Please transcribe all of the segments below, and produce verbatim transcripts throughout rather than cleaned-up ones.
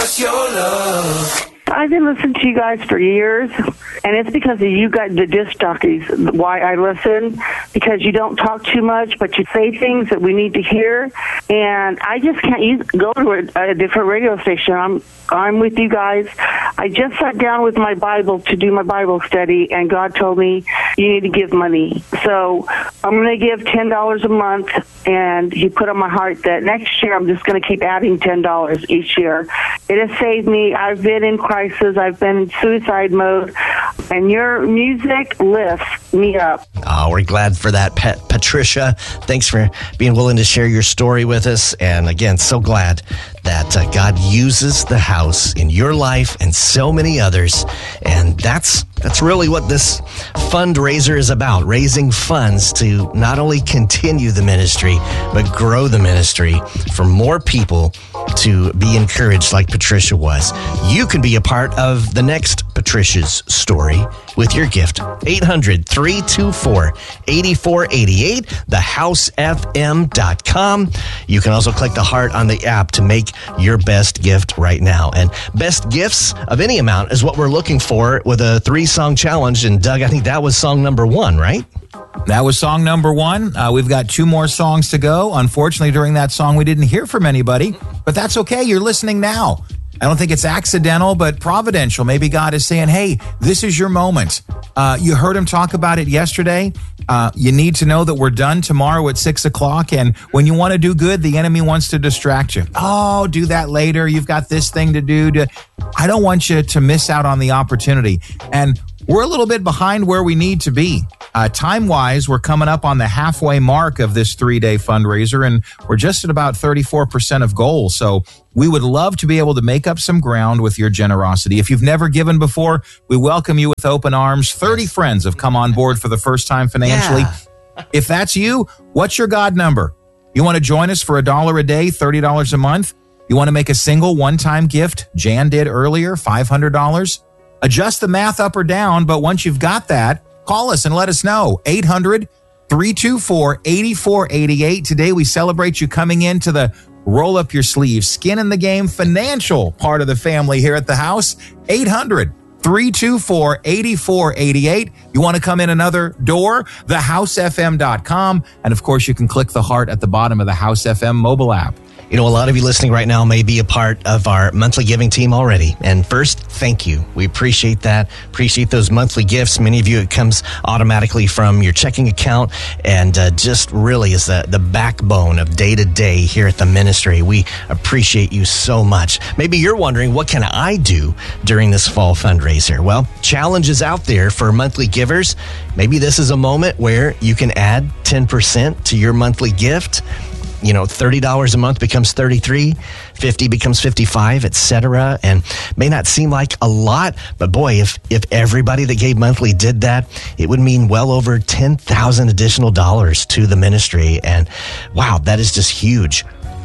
us your love. I've been listening to you guys for years, and it's because of you guys, the disc jockeys, why I listen, because you don't talk too much, but you say things that we need to hear, and I just can't use, go to a, a different radio station. I'm I'm with you guys. I just sat down with my Bible to do my Bible study, and God told me you need to give money. So I'm going to give ten dollars a month, and He put on my heart that next year I'm just going to keep adding ten dollars each year. It has saved me. I've been in crisis. I've been in suicide mode, and your music lifts me up. Oh, we're glad for that, Pat- Patricia. Thanks for being willing to share your story with us. And again, so glad that uh, God uses the house in your life and so many others. And that's that's really what this fundraiser is about, raising funds to not only continue the ministry, but grow the ministry for more people to be encouraged like Patricia was. You can be a part of the next Patricia's story with your gift. eight hundred, three two four, eight four eight eight, the house f m dot com. You can also click the heart on the app to make your best gift right now. And best gifts of any amount is what we're looking for with a three-song challenge. And Doug, I think that was song number one, right? That was song number one. Uh, we've got two more songs to go. Unfortunately, during that song, we didn't hear from anybody, but that's okay. You're listening now. I don't think it's accidental, but providential. Maybe God is saying, hey, this is your moment. Uh, you heard him talk about it yesterday. Uh, you need to know that we're done tomorrow at six o'clock. And when you want to do good, the enemy wants to distract you. Oh, do that later. You've got this thing to do. To... I don't want you to miss out on the opportunity. And we're a little bit behind where we need to be. Uh, time-wise, we're coming up on the halfway mark of this three-day fundraiser, and we're just at about thirty-four percent of goal. So we would love to be able to make up some ground with your generosity. If you've never given before, we welcome you with open arms. thirty friends have come on board for the first time financially. Yeah. If that's you, what's your God number? You want to join us for a dollar a day, thirty dollars a month? You want to make a single one-time gift? Jan did earlier, five hundred dollars. Adjust the math up or down, but once you've got that, call us and let us know. eight hundred, three two four, eight four eight eight. Today we celebrate you coming into the roll up your sleeves, skin in the game financial part of the family here at the house. eight hundred, three two four, eight four eight eight. You want to come in another door? the house f m dot com. And of course, you can click the heart at the bottom of the House F M mobile app. You know, a lot of you listening right now may be a part of our monthly giving team already. And first, thank you. We appreciate that. Appreciate those monthly gifts. Many of you, it comes automatically from your checking account and uh, just really is the, the backbone of day to day here at the ministry. We appreciate you so much. Maybe you're wondering, what can I do during this fall fundraiser? Well, challenges out there for monthly givers. Maybe this is a moment where you can add ten percent to your monthly gift. You know, thirty dollars a month becomes thirty-three dollars, fifty dollars becomes fifty-five dollars, et cetera. And may not seem like a lot, but boy, if if everybody that gave monthly did that, it would mean well over ten thousand additional dollars to the ministry. And wow, that is just huge.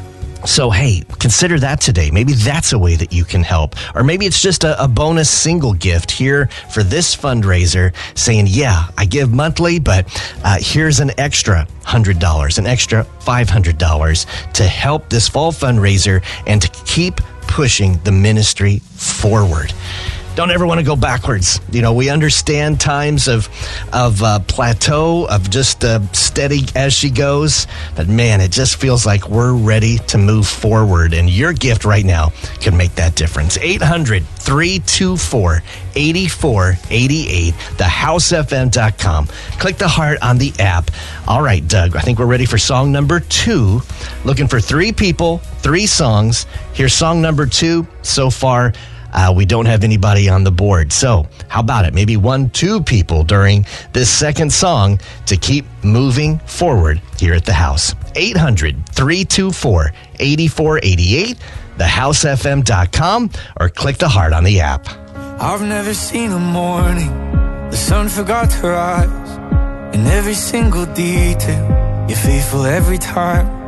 So, hey, consider that today. Maybe that's a way that you can help. Or maybe it's just a, a bonus single gift here for this fundraiser saying, yeah, I give monthly, but uh, here's an extra one hundred dollars, an extra five hundred dollars to help this fall fundraiser and to keep pushing the ministry forward. Don't ever want to go backwards. You know, we understand times of of uh, plateau, of just uh, steady as she goes. But man, it just feels like we're ready to move forward. And your gift right now can make that difference. eight hundred, three two four, eight four eight eight, the house f m dot com. Click the heart on the app. All right, Doug, I think we're ready for song number two. Looking for three people, three songs. Here's song number two. So far, Uh, we don't have anybody on the board. So how about it? Maybe one, two people during this second song to keep moving forward here at the house. eight hundred, three two four, eight four eight eight, the house f m dot com, or click the heart on the app. I've never seen a morning the sun forgot to rise. In every single detail, you're faithful every time.